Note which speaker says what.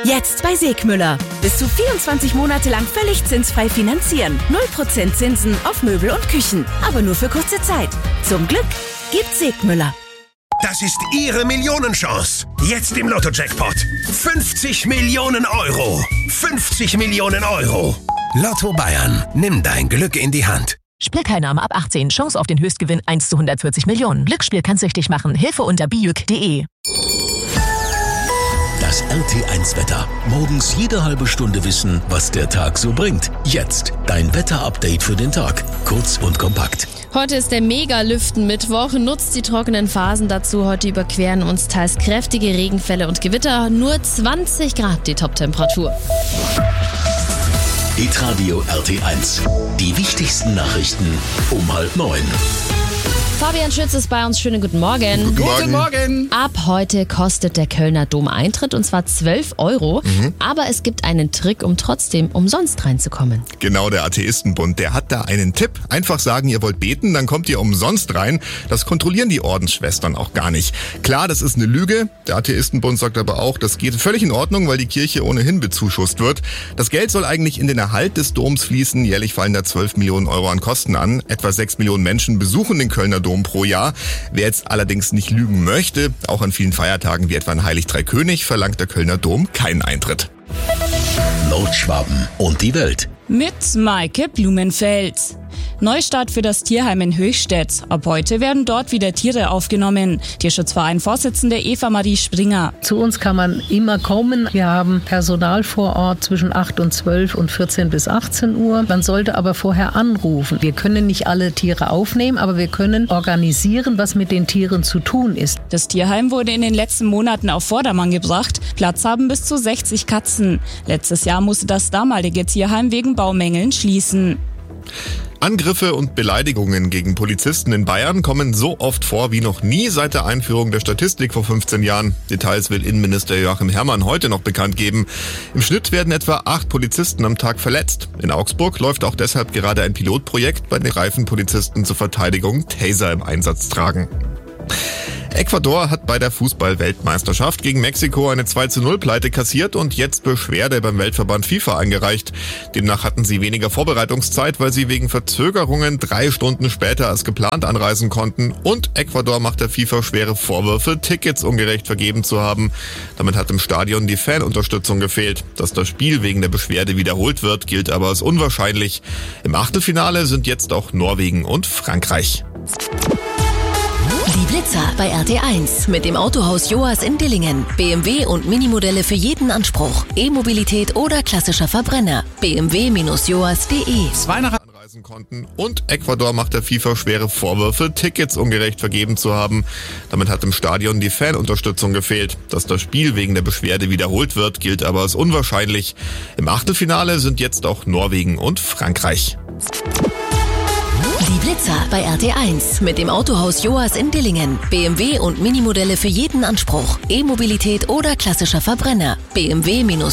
Speaker 1: Jetzt bei Segmüller. Bis zu 24 Monate lang völlig zinsfrei finanzieren. 0% Zinsen auf Möbel und Küchen. Aber nur für kurze Zeit. Zum Glück gibt's Segmüller.
Speaker 2: Das ist Ihre Millionenchance. Jetzt im Lotto-Jackpot. 50 Millionen Euro. 50 Millionen Euro. Lotto Bayern. Nimm dein Glück in die Hand.
Speaker 3: Spielteilnahme ab 18. Chance auf den Höchstgewinn 1 zu 140 Millionen. Glücksspiel kann süchtig machen. Hilfe unter bijuk.de.
Speaker 4: Das RT1-Wetter. Morgens jede halbe Stunde wissen, was der Tag so bringt. Jetzt dein Wetter-Update für den Tag. Kurz und kompakt.
Speaker 5: Heute ist der Mega-Lüften-Mittwoch. Nutzt die trockenen Phasen dazu. Heute überqueren uns teils kräftige Regenfälle und Gewitter. Nur 20 Grad die Top-Temperatur.
Speaker 4: Hitradio RT1. Die wichtigsten Nachrichten um 8:30.
Speaker 5: Fabian Schütz ist bei uns. Schönen guten Morgen.
Speaker 6: Guten Morgen.
Speaker 5: Ab heute kostet der Kölner Dom Eintritt und zwar 12 €. Aber es gibt einen Trick, um trotzdem umsonst reinzukommen.
Speaker 6: Genau, der Atheistenbund, der hat da einen Tipp. Einfach sagen, ihr wollt beten, dann kommt ihr umsonst rein. Das kontrollieren die Ordensschwestern auch gar nicht. Klar, das ist eine Lüge. Der Atheistenbund sagt aber auch, das geht völlig in Ordnung, weil die Kirche ohnehin bezuschusst wird. Das Geld soll eigentlich in den Erhalt des Doms fließen. Jährlich fallen da 12 Millionen € an Kosten an. Etwa 6 Millionen Menschen besuchen den Kölner Dom pro Jahr. Wer jetzt allerdings nicht lügen möchte, auch an vielen Feiertagen wie etwa an Heilig Drei König, verlangt der Kölner Dom keinen Eintritt.
Speaker 4: Nordschwaben und die Welt.
Speaker 7: Mit Maike Blumenfeld. Neustart für das Tierheim in Höchstädt. Ab heute werden dort wieder Tiere aufgenommen. Tierschutzverein-Vorsitzende Eva-Marie Springer.
Speaker 8: Zu uns kann man immer kommen. Wir haben Personal vor Ort zwischen 8 und 12 und 14 bis 18 Uhr. Man sollte aber vorher anrufen. Wir können nicht alle Tiere aufnehmen, aber wir können organisieren, was mit den Tieren zu tun ist.
Speaker 7: Das Tierheim wurde in den letzten Monaten auf Vordermann gebracht. Platz haben bis zu 60 Katzen. Letztes Jahr musste das damalige Tierheim wegen Baumängeln schließen.
Speaker 6: Angriffe und Beleidigungen gegen Polizisten in Bayern kommen so oft vor wie noch nie seit der Einführung der Statistik vor 15 Jahren. Details will Innenminister Joachim Herrmann heute noch bekannt geben. Im Schnitt werden etwa 8 Polizisten am Tag verletzt. In Augsburg läuft auch deshalb gerade ein Pilotprojekt, bei dem Reifenpolizisten zur Verteidigung Taser im Einsatz tragen. Ecuador hat bei der Fußball-Weltmeisterschaft gegen Mexiko eine 2:0-Pleite kassiert und jetzt Beschwerde beim Weltverband FIFA eingereicht. Demnach hatten sie weniger Vorbereitungszeit, weil sie wegen Verzögerungen 3 Stunden später als geplant anreisen konnten. Und Ecuador macht der FIFA schwere Vorwürfe, Tickets ungerecht vergeben zu haben. Damit hat im Stadion die Fanunterstützung gefehlt. Dass das Spiel wegen der Beschwerde wiederholt wird, gilt aber als unwahrscheinlich. Im Achtelfinale sind jetzt auch Norwegen und Frankreich.
Speaker 3: Die Blitzer bei RT1 mit dem Autohaus Joas in Dillingen. BMW und Minimodelle für jeden Anspruch. E-Mobilität oder klassischer Verbrenner. bmw-joas.de.
Speaker 6: 2 nach anreisen konnten und Ecuador macht der FIFA schwere Vorwürfe, Tickets ungerecht vergeben zu haben. Damit hat im Stadion die Fanunterstützung gefehlt. Dass das Spiel wegen der Beschwerde wiederholt wird, gilt aber als unwahrscheinlich. Im Achtelfinale sind jetzt auch Norwegen und Frankreich.
Speaker 3: Die Blitzer bei RT1 mit dem Autohaus Joas in Dillingen. BMW und Minimodelle für jeden Anspruch. E-Mobilität oder klassischer Verbrenner. bmw-joas.de.